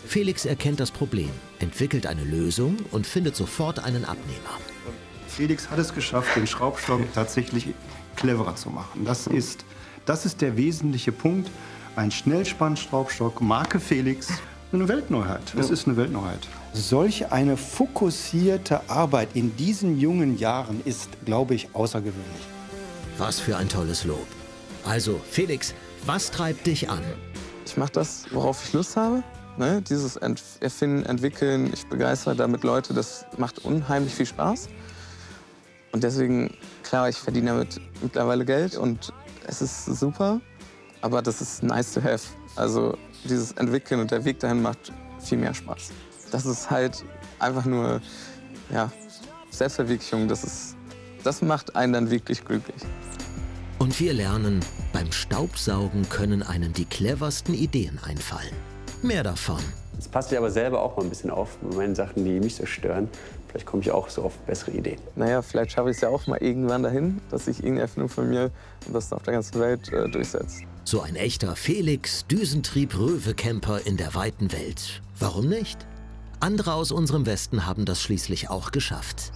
Felix erkennt das Problem, entwickelt eine Lösung und findet sofort einen Abnehmer. Felix hat es geschafft, den Schraubstock tatsächlich cleverer zu machen. Das ist der wesentliche Punkt. Ein Schnellspannschraubstock, Marke Felix, eine Weltneuheit. Es ist eine Weltneuheit. Solch eine fokussierte Arbeit in diesen jungen Jahren ist, glaube ich, außergewöhnlich. Was für ein tolles Lob. Also, Felix, was treibt dich an? Ich mache das, worauf ich Lust habe. Ne? Dieses Erfinden, Entwickeln, ich begeistere damit Leute, das macht unheimlich viel Spaß. Und deswegen, klar, ich verdiene damit mittlerweile Geld und es ist super, aber das ist nice to have. Also dieses Entwickeln und der Weg dahin macht viel mehr Spaß. Das ist halt einfach nur, ja, Selbstverwirklichung, das macht einen dann wirklich glücklich. Und wir lernen, beim Staubsaugen können einem die cleversten Ideen einfallen. Mehr davon. Jetzt passt ich aber selber auch mal ein bisschen auf mit meinen Sachen, die mich so stören. Vielleicht komme ich auch so auf bessere Ideen. Naja, vielleicht schaffe ich es ja auch mal irgendwann dahin, dass sich irgendeine Erfindung von mir und das auf der ganzen Welt durchsetzt. So ein echter Felix Düsentrieb-Röwe-Camper in der weiten Welt. Warum nicht? Andere aus unserem Westen haben das schließlich auch geschafft.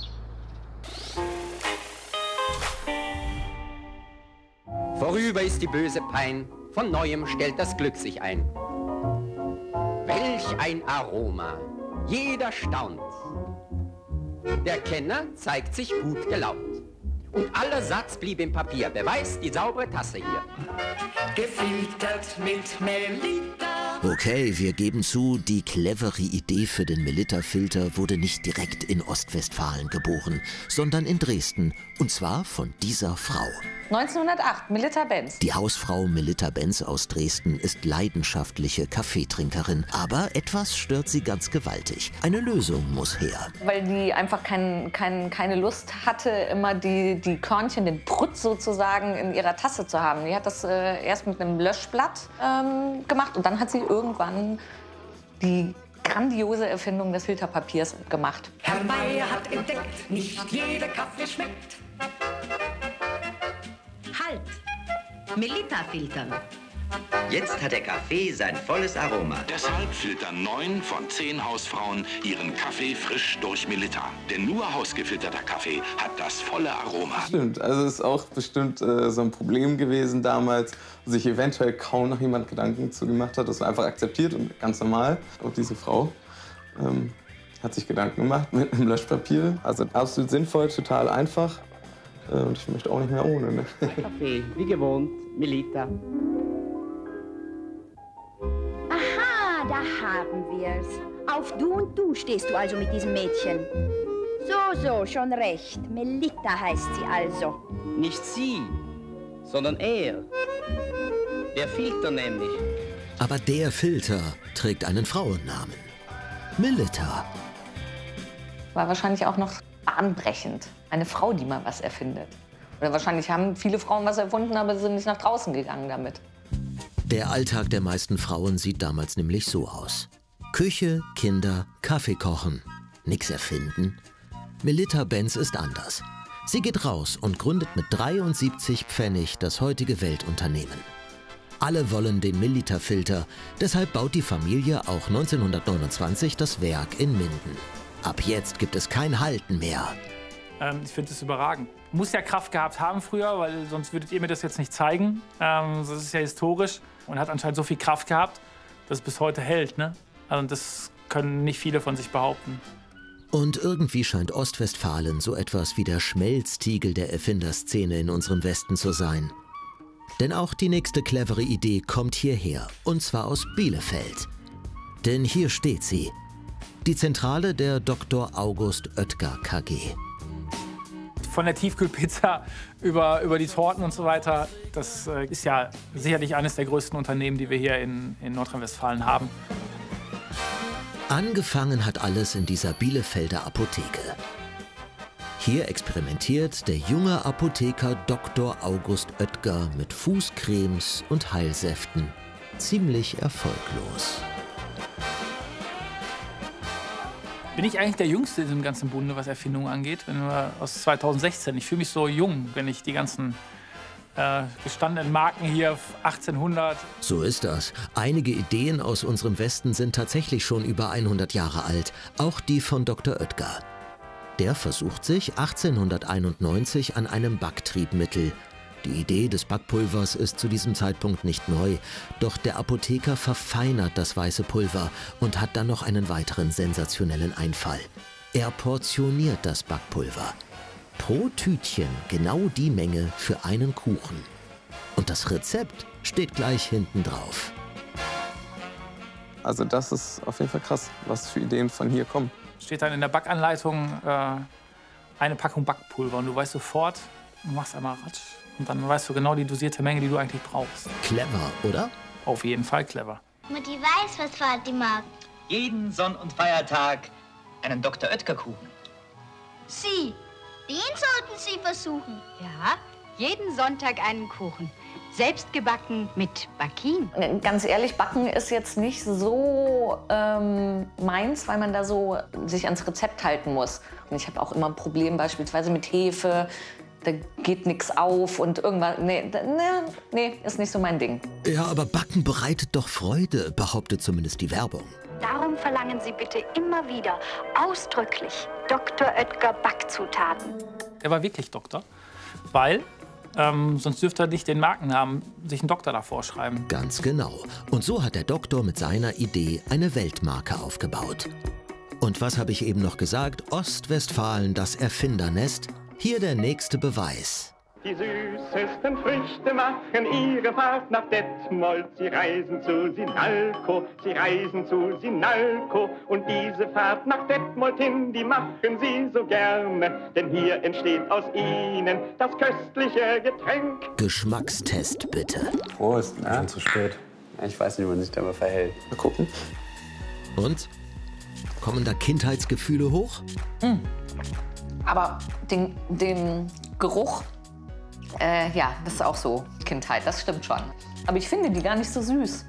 Vorüber ist die böse Pein, von Neuem stellt das Glück sich ein. Welch ein Aroma, jeder staunt. Der Kenner zeigt sich gut gelaunt. Und aller Satz blieb im Papier, Beweis die saubere Tasse hier. Gefiltert mit Melita. Okay, wir geben zu, die clevere Idee für den Melitta-Filter wurde nicht direkt in Ostwestfalen geboren, sondern in Dresden. Und zwar von dieser Frau. 1908, Melitta Benz. Die Hausfrau Melitta Benz aus Dresden ist leidenschaftliche Kaffeetrinkerin. Aber etwas stört sie ganz gewaltig. Eine Lösung muss her. Weil die einfach keine Lust hatte, immer die Körnchen, den Prutz sozusagen in ihrer Tasse zu haben. Die hat das erst mit einem Löschblatt gemacht und dann hat sie irgendwann die grandiose Erfindung des Filterpapiers gemacht. Herr Meier hat entdeckt, nicht jeder Kaffee schmeckt. Halt! Melitta filtern. Jetzt hat der Kaffee sein volles Aroma. Deshalb filtern 9 von 10 Hausfrauen ihren Kaffee frisch durch Melitta. Denn nur hausgefilterter Kaffee hat das volle Aroma. Stimmt, also es ist auch bestimmt so ein Problem gewesen damals, wo sich eventuell kaum noch jemand Gedanken zu gemacht hat. Das war einfach akzeptiert und ganz normal. Und diese Frau hat sich Gedanken gemacht mit einem Löschpapier. Also absolut sinnvoll, total einfach. Und ich möchte auch nicht mehr ohne. Ne? Kaffee, wie gewohnt, Melitta. Aha, da haben wir's. Auf Du und Du stehst du also mit diesem Mädchen. So, schon recht. Melitta heißt sie also. Nicht sie, sondern er. Der Filter nämlich. Aber der Filter trägt einen Frauennamen. Melitta. War wahrscheinlich auch noch bahnbrechend. Eine Frau, die mal was erfindet. Oder wahrscheinlich haben viele Frauen was erfunden, aber sind nicht nach draußen gegangen damit. Der Alltag der meisten Frauen sieht damals nämlich so aus. Küche, Kinder, Kaffee kochen. Nix erfinden. Melitta Benz ist anders. Sie geht raus und gründet mit 73 Pfennig das heutige Weltunternehmen. Alle wollen den Melitta-Filter, deshalb baut die Familie auch 1929 das Werk in Minden. Ab jetzt gibt es kein Halten mehr. Ich finde es überragend. Muss ja Kraft gehabt haben früher, weil sonst würdet ihr mir das jetzt nicht zeigen. Das ist ja historisch und hat anscheinend so viel Kraft gehabt, dass es bis heute hält. Ne? Also das können nicht viele von sich behaupten. Und irgendwie scheint Ostwestfalen so etwas wie der Schmelztiegel der Erfinderszene in unserem Westen zu sein. Denn auch die nächste clevere Idee kommt hierher, und zwar aus Bielefeld. Denn hier steht sie, die Zentrale der Dr. August Oetker KG. Von der Tiefkühlpizza über die Torten und so weiter, das ist ja sicherlich eines der größten Unternehmen, die wir hier in Nordrhein-Westfalen haben. Angefangen hat alles in dieser Bielefelder Apotheke. Hier experimentiert der junge Apotheker Dr. August Oetker mit Fußcremes und Heilsäften. Ziemlich erfolglos. Bin ich eigentlich der Jüngste in diesem ganzen Bunde, was Erfindungen angeht? Wenn wir aus 2016. Ich fühle mich so jung, wenn ich die ganzen gestandenen Marken hier 1800. So ist das. Einige Ideen aus unserem Westen sind tatsächlich schon über 100 Jahre alt. Auch die von Dr. Oetker. Der versucht sich 1891 an einem Backtriebmittel. Die Idee des Backpulvers ist zu diesem Zeitpunkt nicht neu. Doch der Apotheker verfeinert das weiße Pulver und hat dann noch einen weiteren sensationellen Einfall. Er portioniert das Backpulver. Pro Tütchen genau die Menge für einen Kuchen. Und das Rezept steht gleich hinten drauf. Also das ist auf jeden Fall krass, was für Ideen von hier kommen. Steht dann in der Backanleitung eine Packung Backpulver und du weißt sofort, du machst einmal ratsch und dann weißt du genau die dosierte Menge, die du eigentlich brauchst. Clever, oder? Auf jeden Fall clever. Mutti weiß, was Vati mag. Jeden Sonn- und Feiertag einen Dr. Oetker-Kuchen. Sie, den sollten Sie versuchen. Ja, jeden Sonntag einen Kuchen. Selbst gebacken mit Bakin. Ganz ehrlich, Backen ist jetzt nicht so meins, weil man da so sich ans Rezept halten muss. Und ich habe auch immer ein Problem beispielsweise mit Hefe. Da geht nichts auf und irgendwas. Nee, ist nicht so mein Ding. Ja, aber Backen bereitet doch Freude, behauptet zumindest die Werbung. Darum verlangen Sie bitte immer wieder ausdrücklich Dr. Oetker Backzutaten. Er war wirklich Doktor, weil sonst dürfte er nicht den Markennamen sich einen Doktor davor schreiben. Ganz genau. Und so hat der Doktor mit seiner Idee eine Weltmarke aufgebaut. Und was habe ich eben noch gesagt? Ostwestfalen, das Erfindernest? Hier der nächste Beweis. Die süßesten Früchte machen ihre Fahrt nach Detmold. Sie reisen zu Sinalco, sie reisen zu Sinalco. Und diese Fahrt nach Detmold hin, die machen sie so gerne. Denn hier entsteht aus ihnen das köstliche Getränk. Geschmackstest bitte. Prost, schon zu spät. Ich weiß nicht, wie man sich da mal verhält. Mal gucken. Und? Kommen da Kindheitsgefühle hoch? Aber den Geruch, ja, das ist auch so Kindheit, das stimmt schon. Aber ich finde die gar nicht so süß,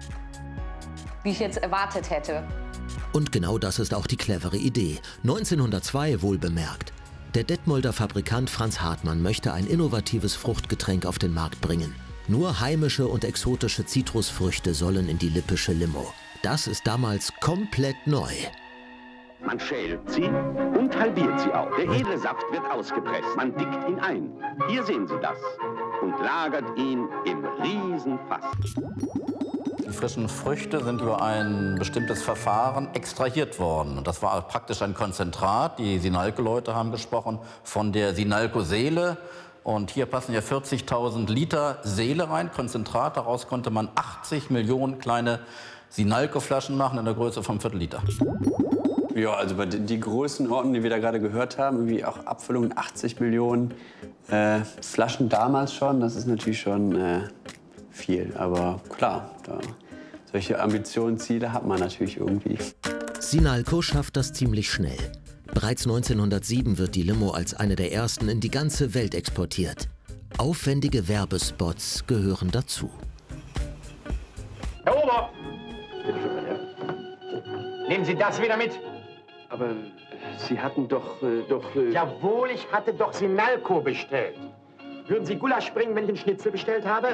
wie ich jetzt erwartet hätte. Und genau das ist auch die clevere Idee. 1902 wohlbemerkt. Der Detmolder Fabrikant Franz Hartmann möchte ein innovatives Fruchtgetränk auf den Markt bringen. Nur heimische und exotische Zitrusfrüchte sollen in die lippische Limo. Das ist damals komplett neu. Man schält sie und halbiert sie auch. Der edle Saft wird ausgepresst. Man dickt ihn ein. Hier sehen Sie das. Und lagert ihn im Riesenfass. Die frischen Früchte sind über ein bestimmtes Verfahren extrahiert worden. Und das war praktisch ein Konzentrat. Die Sinalco-Leute haben gesprochen von der Sinalco-Seele. Und hier passen ja 40.000 Liter Seele rein, Konzentrat. Daraus konnte man 80 Millionen kleine Sinalco-Flaschen machen in der Größe von Viertel-Liter. Ja, also bei die Größenordnungen, die wir da gerade gehört haben, irgendwie auch Abfüllungen 80 Millionen Flaschen damals schon, das ist natürlich schon viel. Aber klar, solche Ambitionen, Ziele hat man natürlich irgendwie. Sinalco schafft das ziemlich schnell. Bereits 1907 wird die Limo als eine der ersten in die ganze Welt exportiert. Aufwendige Werbespots gehören dazu. Herr Ober! Nehmen Sie das wieder mit. Aber Sie hatten doch... Jawohl, ich hatte doch Sinalco bestellt. Würden Sie Gulasch bringen, wenn ich den Schnitzel bestellt habe?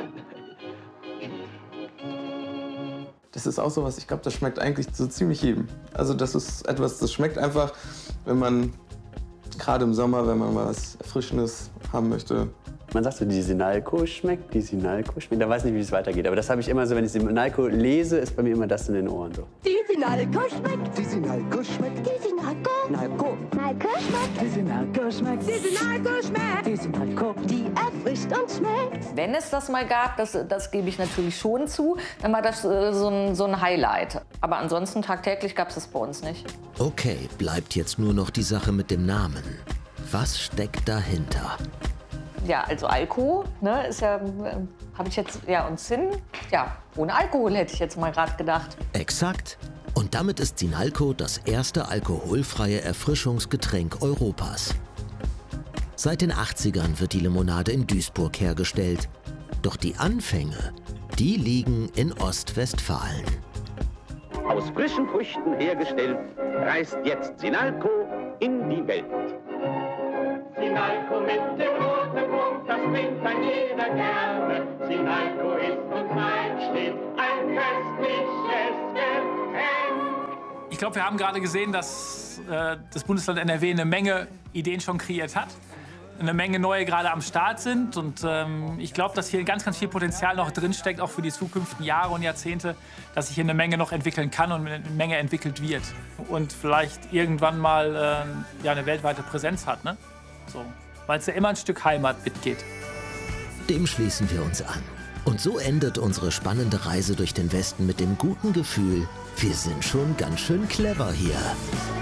Das ist auch so was, ich glaube, das schmeckt eigentlich so ziemlich jedem. Also das ist etwas, das schmeckt einfach, wenn man, gerade im Sommer, wenn man was Erfrischendes haben möchte. Man sagt so, die Sinalco schmeckt, die Sinalco schmeckt. Da weiß nicht, wie es weitergeht. Aber das habe ich immer so, wenn ich Sinalco lese, ist bei mir immer das in den Ohren so. Die Sinalco schmeckt. Die Sinalco schmeckt. Die Sinalco. Sinalco. Sinalco schmeckt. Die Sinalco schmeckt. Die Sinalco schmeckt. Die Sinalco. Die erfrischt und schmeckt. Wenn es das mal gab, das gebe ich natürlich schon zu, dann war das so ein Highlight. Aber ansonsten tagtäglich gab es das bei uns nicht. Okay, bleibt jetzt nur noch die Sache mit dem Namen. Was steckt dahinter? Ja, also Alko, ne, ist ja, habe ich jetzt, ja, und Zinn, ja, ohne Alkohol hätte ich jetzt mal gerade gedacht. Exakt. Und damit ist Sinalco das erste alkoholfreie Erfrischungsgetränk Europas. Seit den 80ern wird die Limonade in Duisburg hergestellt. Doch die Anfänge, die liegen in Ostwestfalen. Aus frischen Früchten hergestellt, reist jetzt Sinalco in die Welt. Sinalco mit dem roten Punkt, das trinkt ein jeder gerne. Sinalco ist und bleibt stets ein köstliches Getränk. Ich glaube, wir haben gerade gesehen, dass das Bundesland NRW eine Menge Ideen schon kreiert hat. Eine Menge neue gerade am Start sind. Und ich glaube, dass hier ganz, ganz viel Potenzial noch drinsteckt, auch für die zukünftigen Jahre und Jahrzehnte, dass sich hier eine Menge noch entwickeln kann und eine Menge entwickelt wird. Und vielleicht irgendwann mal ja, eine weltweite Präsenz hat, ne? So, weil es ja immer ein Stück Heimat mitgeht. Dem schließen wir uns an. Und so endet unsere spannende Reise durch den Westen mit dem guten Gefühl, wir sind schon ganz schön clever hier.